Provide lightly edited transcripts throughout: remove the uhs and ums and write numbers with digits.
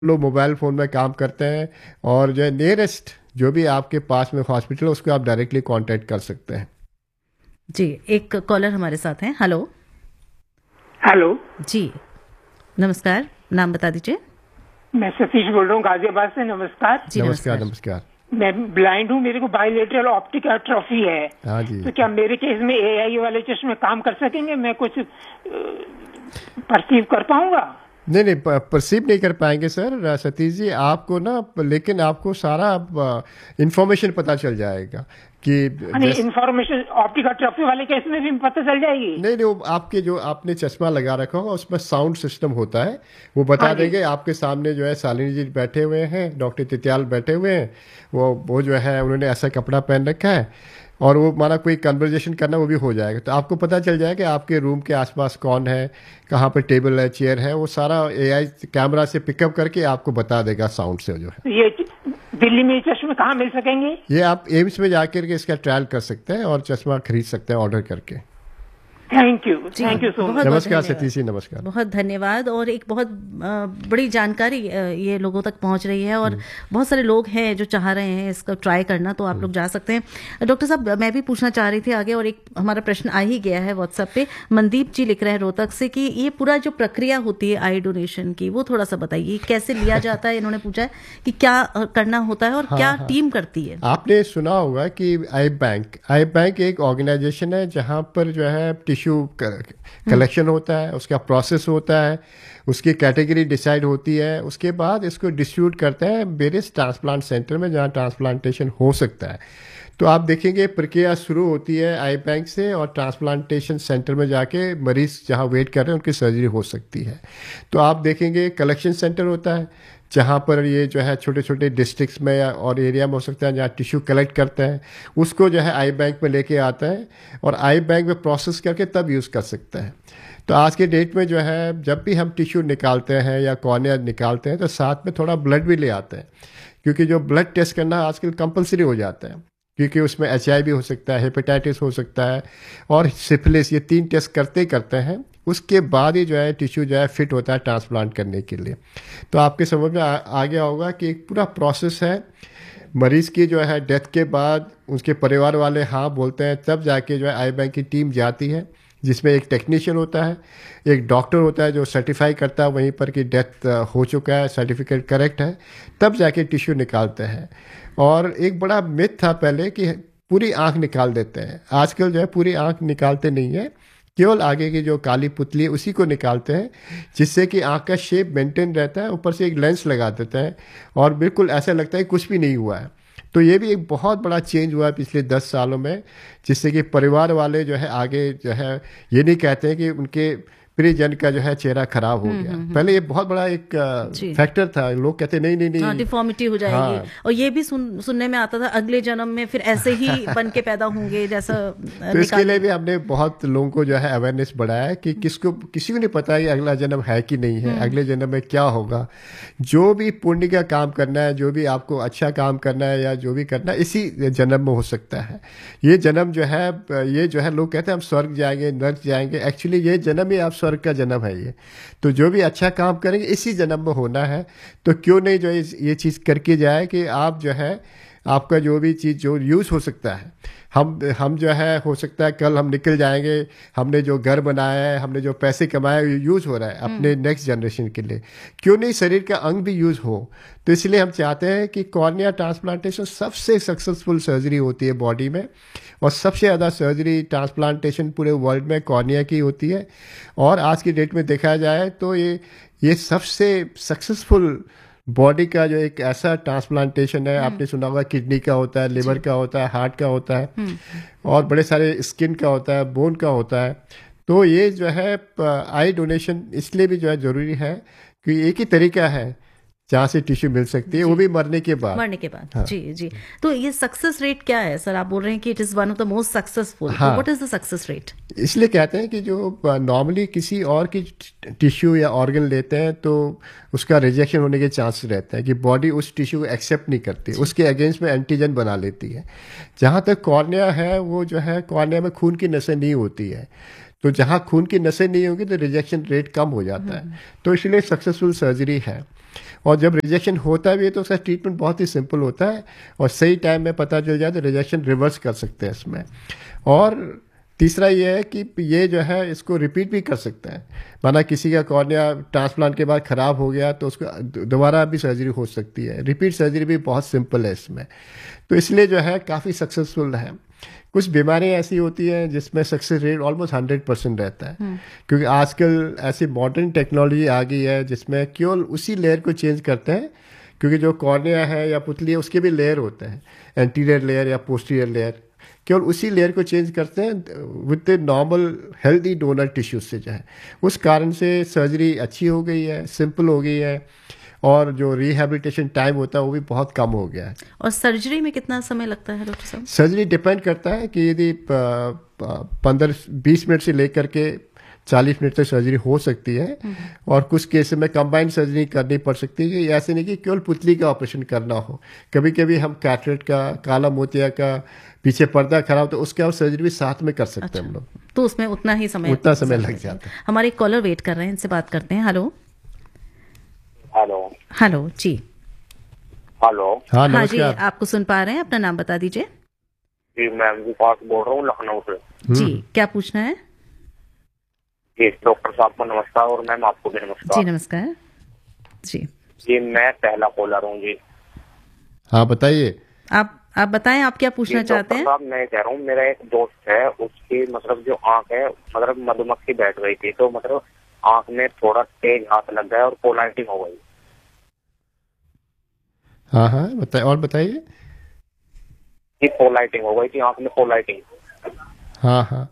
लोग mobile phone में काम करते हैं, और जो है नियरेस्ट जो भी आपके पास में हॉस्पिटल है उसको आप डायरेक्टली कांटेक्ट कर सकते हैं। जी, एक कॉलर हमारे साथ हैं। हेलो। हेलो। जी, नमस्कार, नाम बता दीजिए। मैं सतीश बोल रहा हूँ गाजियाबाद से। नमस्कार। जी नमस्कार नमस्कार। नमस्कार। मैं ब्लाइंड हूँ, मेरे को बाइलेटरल ऑप्टिक एट्रोफी है। हाँ जी। तो क्या मेरे केस में एआई वाले चश्मे काम कर सकेंगे? मैं कुछ परसीव कर पाऊंगा? नहीं नहीं, परसीव नहीं कर पाएंगे सर सतीश जी, आपको ना, लेकिन आपको सारा इंफॉर्मेशन पता चल जाएगा कि नहीं, इन्फॉर्मेशन ऑप्टिक एट्रोफी वाले केस में भी पता चल जाएगी? नहीं नहीं, वो आपके जो आपने चश्मा लगा रखा होगा उसमें साउंड सिस्टम होता है, वो बता हाँ जी। देंगे। आपके सामने जो है शालिनी जी बैठे हुए हैं, डॉक्टर तित्याल बैठे हुए हैं, वो जो है उन्होंने ऐसा कपड़ा पहन रखा है, और वो माना कोई कन्वर्जेशन करना वो भी हो जाएगा, तो आपको पता चल जाएगा कि आपके रूम के आसपास कौन है, कहाँ पे टेबल है, चेयर है, वो सारा एआई कैमरा से पिकअप करके आपको बता देगा साउंड से जो है। ये दिल्ली में ये चश्मे कहाँ मिल सकेंगे? ये आप एम्स में जाकर के इसका ट्रायल कर सकते हैं और चश्मा खरीद सकते हैं ऑर्डर करके। Thank you so much. नमस्कार सतीश जी, नमस्कार। बहुत धन्यवाद। और एक बहुत बड़ी जानकारी ये लोगों तक पहुंच रही है, और बहुत सारे लोग हैं जो चाह रहे हैं इसको ट्राई करना, तो आप लोग जा सकते हैं। डॉक्टर साहब, मैं भी पूछना चाह रही थी आगे, और एक हमारा प्रश्न आ ही गया है व्हाट्सएप पे। मनदीप जी लिख रहे हैं रोहतक से कि ये पूरा जो प्रक्रिया होती है आई डोनेशन की, वो थोड़ा सा बताइए, कैसे लिया जाता है। इन्होंने पूछा है कि क्या करना होता है और क्या टीम करती है। आपने सुना होगा कि आई बैंक एक ऑर्गेनाइजेशन है जहां पर जो है टिश्यू कलेक्शन होता है, उसका प्रोसेस होता है, उसकी कैटेगरी डिसाइड होती है, उसके बाद इसको डिस्ट्रीब्यूट करते हैं वेरियस ट्रांसप्लांट सेंटर में जहां ट्रांसप्लांटेशन हो सकता है। तो आप देखेंगे प्रक्रिया शुरू होती है आई बैंक से, और ट्रांसप्लांटेशन सेंटर में जाके मरीज जहां वेट कर रहे हैं उनकी सर्जरी हो सकती है। तो आप देखेंगे कलेक्शन सेंटर होता है जहाँ पर ये जो है छोटे छोटे डिस्ट्रिक्ट्स में और एरिया में हो सकता है जहाँ टिश्यू कलेक्ट करते हैं, उसको जो है आई बैंक में लेके आता है और आई बैंक में प्रोसेस करके तब यूज़ कर सकता है। तो आज के डेट में जो है जब भी हम टिश्यू निकालते हैं या कॉर्निया निकालते हैं तो साथ में थोड़ा ब्लड भी ले आते हैं, क्योंकि जो ब्लड टेस्ट करना आजकल कंपलसरी हो जाता है, क्योंकि उसमें HIV हो सकता है, हेपेटाइटिस हो सकता है और सिफिलिस, ये 3 टेस्ट करते करते हैं उसके बाद ही जो है टिश्यू जो है फिट होता है ट्रांसप्लांट करने के लिए। तो आपके समझ में आ गया होगा कि एक पूरा प्रोसेस है। मरीज की जो है डेथ के बाद उसके परिवार वाले हाँ बोलते हैं, तब जाके जो है आई बैंक की टीम जाती है, जिसमें एक टेक्नीशियन होता है, एक डॉक्टर होता है जो सर्टिफाई करता है वहीं पर कि डेथ हो चुका है, सर्टिफिकेट करेक्ट है, तब जाके टिश्यू निकालते हैं। और एक बड़ा मिथ था पहले कि पूरी आंख निकाल देते हैं, आजकल जो है पूरी आंख निकालते नहीं है, केवल आगे की जो काली पुतली है उसी को निकालते हैं, जिससे कि आंख का शेप मेंटेन रहता है, ऊपर से एक लेंस लगा देते हैं और बिल्कुल ऐसा लगता है कुछ भी नहीं हुआ है। तो ये भी एक बहुत बड़ा चेंज हुआ है पिछले 10 सालों में, जिससे कि परिवार वाले जो है आगे जो है ये नहीं कहते हैं कि उनके प्रियजन का जो है चेहरा खराब हो गया। पहले ये बहुत बड़ा एक फैक्टर था, लोग कहते नहीं नहीं नहीं डिफॉर्मिटी हो जाएगी। हाँ। और ये भी सुनने में आता था अगले जन्म में फिर ऐसे ही बन के पैदा होंगे जैसा। तो इसके लिए भी हमने बहुत लोगों को जो है अवेयरनेस बढ़ाया है कि किसी को नहीं पता है अगला जन्म है कि नहीं है, अगले जन्म में क्या होगा। जो भी पुण्य का काम करना है, जो भी आपको अच्छा काम करना है या जो भी करना है, इसी जन्म में हो सकता है। ये जन्म जो है, ये जो है लोग कहते हैं हम स्वर्ग जाएंगे, नर्क जाएंगे, एक्चुअली ये जन्म ही आप स्वर्ग का जन्म है ये। तो जो भी अच्छा काम करेंगे इसी जन्म में होना है, तो क्यों नहीं जो ये चीज़ करके जाए कि आप जो है आपका जो भी चीज़ जो यूज़ हो सकता है, हम जो है हो सकता है कल हम निकल जाएंगे, हमने जो घर बनाया है, हमने जो पैसे कमाए यूज़ हो रहा है अपने नेक्स्ट जनरेशन के लिए, क्यों नहीं शरीर का अंग भी यूज़ हो। तो इसलिए हम चाहते हैं कि कॉर्निया ट्रांसप्लांटेशन सबसे सक्सेसफुल सर्जरी होती है बॉडी में, और सबसे ज़्यादा सर्जरी ट्रांसप्लांटेशन पूरे वर्ल्ड में कॉर्निया की होती है। और आज की डेट में देखा जाए तो ये सबसे सक्सेसफुल बॉडी का जो एक ऐसा ट्रांसप्लांटेशन है। आपने सुना होगा किडनी का होता है, लिवर का होता है, हार्ट का होता है, और बड़े सारे स्किन का होता है, बोन का होता है। तो ये जो है आई डोनेशन इसलिए भी जो है ज़रूरी है कि एक ही तरीका है जहाँ से टिश्यू मिल सकती है, वो भी मरने के बाद। हाँ। जी जी। तो ये सक्सेस रेट क्या है सर? आप बोल रहे हैं कि it is one of the most successful, what is the success rate? इसलिए कहते हैं कि जो नॉर्मली किसी और की टिश्यू या ऑर्गन लेते हैं तो उसका रिजेक्शन होने के चांस रहते हैं कि बॉडी उस टिश्यू को एक्सेप्ट नहीं करती, उसके अगेंस्ट में एंटीजन बना लेती है। जहाँ तक कॉर्निया है, वो जो है कॉर्निया में खून की नसें नहीं होती है, तो जहाँ खून की नसें नहीं होगी तो रिजेक्शन रेट कम हो जाता है। तो इसलिए सक्सेसफुल सर्जरी है। और जब रिजेक्शन होता भी है तो उसका ट्रीटमेंट बहुत ही सिंपल होता है और सही टाइम में पता चल जाए तो रिजेक्शन रिवर्स कर सकते हैं इसमें। और तीसरा ये है कि ये जो है इसको रिपीट भी कर सकते हैं, माना किसी का कॉर्निया ट्रांसप्लांट के बाद ख़राब हो गया तो उसको दोबारा भी सर्जरी हो सकती है। रिपीट सर्जरी भी बहुत सिंपल है इसमें, तो इसलिए जो है काफ़ी सक्सेसफुल है। कुछ बीमारियां ऐसी होती हैं जिसमें सक्सेस रेट ऑलमोस्ट 100% रहता है, क्योंकि आजकल ऐसी मॉडर्न टेक्नोलॉजी आ गई है जिसमें केवल उसी लेयर को चेंज करते हैं, क्योंकि जो कॉर्निया है या पुतली है उसके भी लेयर होते हैं, एंटीरियर लेयर या पोस्टीरियर लेयर, केवल उसी लेयर को चेंज करते हैं with normal healthy donor tissue से जो है। उस कारण से सर्जरी अच्छी हो गई है, सिंपल हो गई है, और जो रिहैबिलिटेशन टाइम होता है वो भी बहुत कम हो गया है। और सर्जरी में कितना समय लगता है डॉक्टर साहब? सर्जरी डिपेंड करता है कि यदि 15-20 मिनट से लेकर के 40 मिनट तक सर्जरी हो सकती है, और कुछ केस में कंबाइंड सर्जरी करनी पड़ सकती है। ऐसे नहीं कि केवल पुतली का ऑपरेशन करना हो, कभी कभी हम कैटरेक्ट का, काला मोतिया का, पीछे पर्दा खराब तो उसके और सर्जरी भी साथ में कर सकते हैं हम लोग, तो उसमें उतना समय लग जाता है। हमारे कॉलर वेट कर रहे हैं, इनसे बात करते हैं। हेलो हेलो जी। हेलो। हाँ हाँ जी, नमस्कार। आपको सुन पा रहे हैं, अपना नाम बता दीजिए। जी मैं विकास बोल रहा हूँ लखनऊ से। जी, क्या पूछना है? जी डॉक्टर साहब को नमस्कार और मैम आपको भी नमस्कार। जी नमस्कार जी। जी मैं पहला कॉलर हूँ जी। हाँ बताइए। आप बताएं, आप क्या पूछना चाहते हैं? साहब मैं कह रहा हूँ, मेरा एक दोस्त है, उसकी मतलब जो आंख है, मतलब मधुमक्खी बैठ गई थी तो मतलब आंख में थोड़ा तेज हाथ लग गया और पोलाइटिंग हो गई। हाँ हाँ बताइए, और बताइए। जी पोलाइटिंग हो गई थी आंख में, पोलाइटिंग। हाँ हाँ।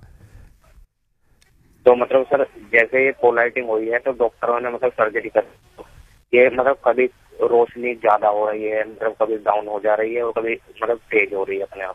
तो मतलब सर जैसे ये पोलाइटिंग हुई है तो डॉक्टरों ने मतलब सर्जरी कर, ये मतलब कभी रोशनी ज्यादा हो रही है, मतलब कभी डाउन हो जा रही है और कभी मतलब तेज हो रही है अपने आप।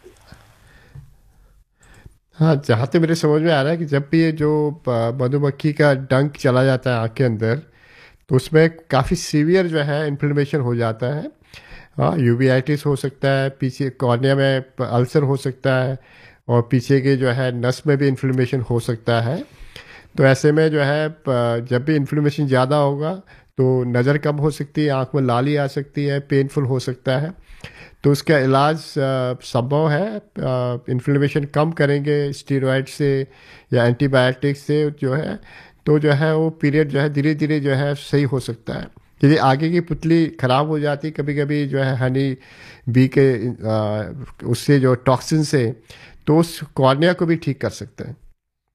हाँ, जहाँ तक मेरे समझ में आ रहा है कि जब भी ये जो मधुमक्खी का डंक चला जाता है आँख के अंदर, तो उसमें काफ़ी सीवियर जो है इन्फ्लेमेशन हो जाता है। हाँ, यूवीआइटिस हो सकता है, पीछे कॉर्निया में अल्सर हो सकता है, और पीछे के जो है नस में भी इन्फ्लेमेशन हो सकता है। तो ऐसे में जो है जब भी इन्फ्लेमेशन ज़्यादा होगा तो नज़र कम हो सकती है, आँख में लाली आ सकती है, पेनफुल हो सकता है। तो उसका इलाज संभव है, इन्फ्लेमेशन कम करेंगे स्टीरॉयड से या एंटीबायोटिक से जो है, तो जो है वो पीरियड जो है धीरे धीरे जो है सही हो सकता है। यदि आगे की पुतली ख़राब हो जाती कभी कभी जो है हनी बी के उससे जो टॉक्सिन से, तो उस कॉर्निया को भी ठीक कर सकते हैं।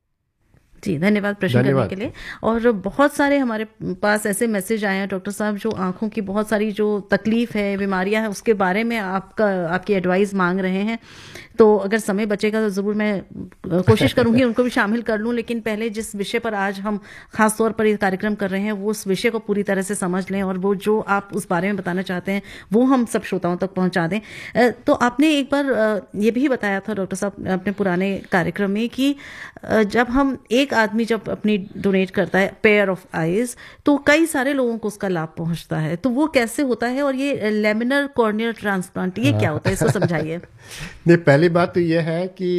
जी धन्यवाद प्रश्न करने के लिए। और बहुत सारे हमारे पास ऐसे मैसेज आए हैं डॉक्टर साहब, जो आंखों की बहुत सारी जो तकलीफ है, बीमारियां हैं, उसके बारे में आपकी एडवाइस मांग रहे हैं। तो अगर समय बचेगा तो ज़रूर मैं कोशिश करूंगी उनको भी शामिल कर लूं, लेकिन पहले जिस विषय पर आज हम खास तौर पर ये कार्यक्रम कर रहे हैं वो उस विषय को पूरी तरह से समझ लें, और वो जो आप उस बारे में बताना चाहते हैं वो हम सब श्रोताओं तक पहुंचा दें। तो आपने एक बार ये भी बताया था डॉक्टर साहब अपने पुराने कार्यक्रम में कि जब हम एक आदमी जब अपनी डोनेट करता है पेयर ऑफ आईज, तो कई सारे लोगों को उसका लाभ पहुंचता है। तो वो कैसे होता है, और ये लेमिनर कॉर्नियल ट्रांसप्लांट ये क्या होता है, इसको समझाइए। नहीं, पहली बात तो ये है कि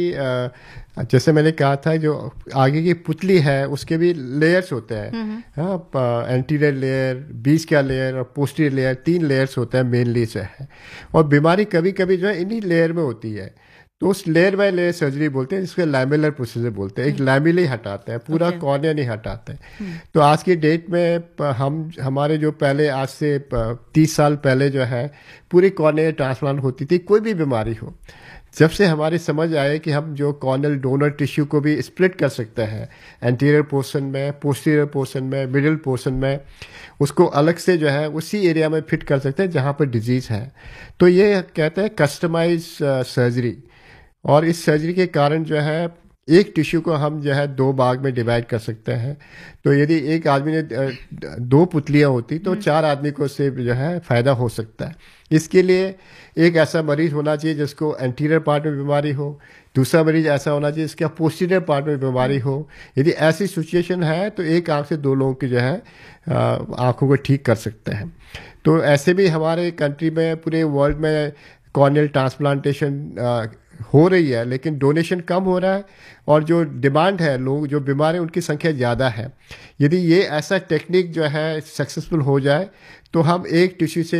जैसे मैंने कहा था, जो आगे की पुतली है उसके भी लेयर्स होते हैं। हाँ, एंटीरियर लेयर, बीच का लेयर और पोस्टीरियर लेयर, 3 लेयर्स होते हैं मेनली से है। और बीमारी कभी कभी जो है इन्हीं लेयर में होती है, तो उस लेयर बाय लेयर सर्जरी बोलते हैं, जिसको लैमेलर प्रोसीजर बोलते हैं। एक लैमेले हटाते हैं, पूरा कॉर्निया नहीं हटाते। तो आज की डेट में हमारे जो पहले आज से 30 साल पहले जो है पूरी कॉर्निया ट्रांसप्लांट होती थी, कोई भी बीमारी हो। जब से हमारी समझ आए कि हम जो कॉर्नियल डोनर टिश्यू को भी स्प्लिट कर सकते हैं, एंटीरियर पोर्शन में, पोस्टीरियर पोर्शन में, मिडिल पोर्शन में, उसको अलग से जो है उसी एरिया में फिट कर सकते हैं जहाँ पर डिजीज है। तो ये कहते हैं कस्टमाइज सर्जरी। और इस सर्जरी के कारण जो है एक टिश्यू को हम जो है 2 भाग में डिवाइड कर सकते हैं। तो यदि एक आदमी ने 2 पुतलियां होती तो 4 आदमी को उससे जो है फायदा हो सकता है। इसके लिए एक ऐसा मरीज होना चाहिए जिसको एंटीरियर पार्ट में बीमारी हो, दूसरा मरीज ऐसा होना चाहिए जिसका पोस्टीरियर पार्ट में बीमारी हो। यदि ऐसी सिचुएशन है तो एक आंख से 2 लोगों की जो है आंखों को ठीक कर सकते हैं। तो ऐसे भी हमारे कंट्री में, पूरे वर्ल्ड में कॉर्नियल ट्रांसप्लांटेशन हो रही है, लेकिन डोनेशन कम हो रहा है और जो डिमांड है, लोग जो बीमार हैं उनकी संख्या ज़्यादा है। यदि ये ऐसा टेक्निक जो है सक्सेसफुल हो जाए तो हम एक टिश्यू से